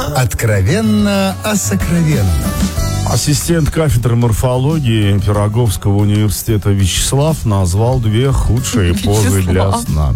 Откровенно о сокровенном. Ассистент кафедры морфологии Пироговского университета Вячеслав назвал 2 худшие позы для сна.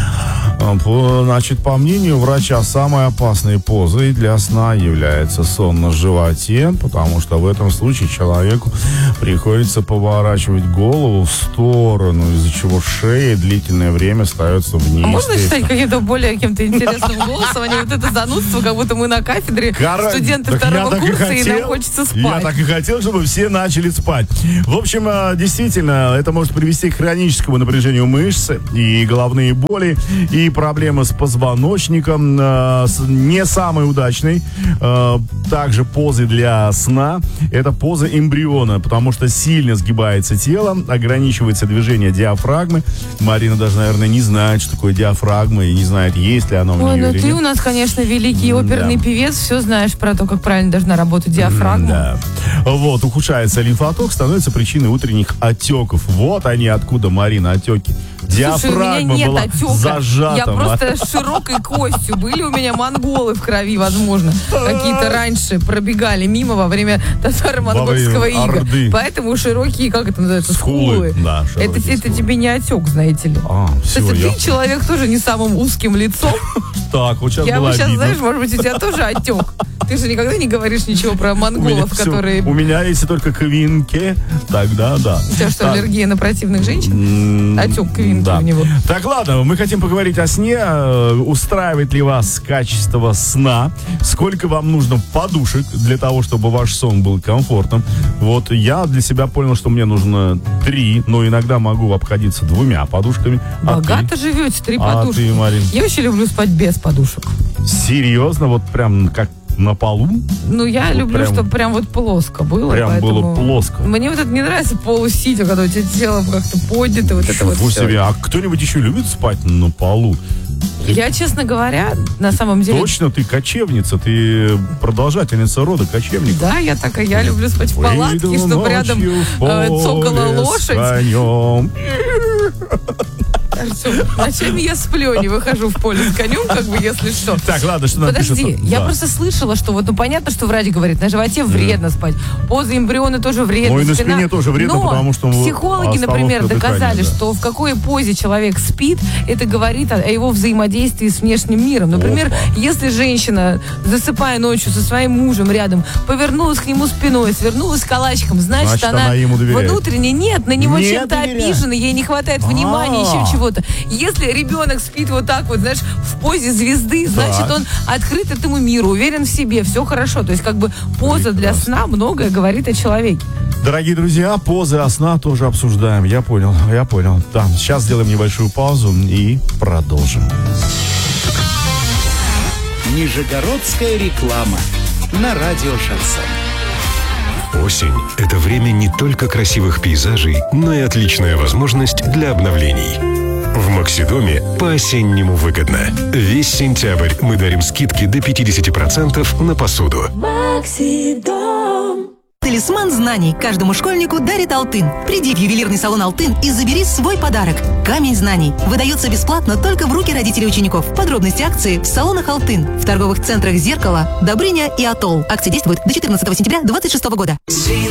Значит, по мнению врача, самой опасной позой для сна является сон на животе, потому что в этом случае человеку приходится поворачивать голову в сторону, из-за чего шея длительное время остается вниз. А можно считать каким-то интересным голосом, а не вот это занудство, как будто мы на кафедре студенты второго курса, и нам хочется спать. Я так и хотел, чтобы все начали спать. В общем, действительно, это может привести к хроническому напряжению мышц и головные боли, и проблемы с позвоночником. Не самый удачный также позы для сна — это поза эмбриона, потому что сильно сгибается тело, ограничивается движение диафрагмы. Марина даже, наверное, не знает, что такое диафрагма, и не знает, есть ли она у нее или нет. Ты у нас, конечно, великий оперный певец, все знаешь про то, как правильно должна работать диафрагма. Да. Вот, ухудшается лимфоток, становится причиной утренних отеков. Вот они откуда, Марина, отеки. Диафрагма была зажата. Я просто с широкой костью. Были у меня монголы в крови, возможно. Какие-то раньше пробегали мимо во время татаро-монгольского ига. Поэтому широкие, как это называется, скулы. Да, это тебе не отек, знаете ли. Ты человек тоже не самым узким лицом. Так, вот сейчас я было сейчас, обидно. знаешь, может быть, у тебя тоже отек. Ты же никогда не говоришь ничего про монголов, которые... У меня, если только квинки, тогда да. У тебя что, аллергия на противных женщин? Отек квинки у него. Так, ладно, мы хотим поговорить о сне. Устраивает ли вас качество сна? Сколько вам нужно подушек для того, чтобы ваш сон был комфортным? Вот я для себя понял, что мне нужно 3, но иногда могу обходиться 2 подушками. Богато живете, 3 подушки. Ты, Марин? Я очень люблю спать без подушек. Серьезно? Вот прям как на полу? Ну, я вот люблю, чтобы прям вот плоско было. Прям было плоско. Мне вот это не нравится полусидя, когда у тебя тело как-то поднято, вот это вот все. Себе. А кто-нибудь еще любит спать на полу? Я, честно говоря, на самом деле... Точно, ты кочевница, ты продолжательница рода кочевников. Да, я такая, я люблю спать в палатке, чтобы рядом цокала лошадь. Артем, ночами я сплю, не выхожу в поле с конем, как бы, если что. Так, ладно, что нам пишут? Подожди, я просто слышала, что вот, понятно, что врач говорит, на животе вредно спать, поза эмбриона тоже вредно. Ну и на спине тоже вредно, потому что... психологи, например, доказали, что в какой позе человек спит, это говорит о его взаимодействии с внешним миром. Например, если женщина, засыпая ночью со своим мужем рядом, повернулась к нему спиной, свернулась калачиком, значит она ему доверяет. Внутренне на него чем-то обижена, ей не хватает внимания, еще чего-то. Если ребенок спит вот так вот, знаешь, в позе звезды, значит, он открыт этому миру, уверен в себе, все хорошо. То есть, как бы, поза для сна многое говорит о человеке. Дорогие друзья, позы о сна тоже обсуждаем. Я понял. Да, сейчас сделаем небольшую паузу и продолжим. Нижегородская реклама на радио «Шансон». Осень – это время не только красивых пейзажей, но и отличная возможность для обновлений. В Максидоме по-осеннему выгодно. Весь сентябрь мы дарим скидки до 50% на посуду. Максидом. Талисман знаний каждому школьнику дарит Алтын. Приди в ювелирный салон Алтын и забери свой подарок. Камень знаний выдается бесплатно только в руки родителей учеников. Подробности акции в салонах Алтын, в торговых центрах «Зеркало», «Добрыня» и «Атолл». Акция действует до 14 сентября 2026 года.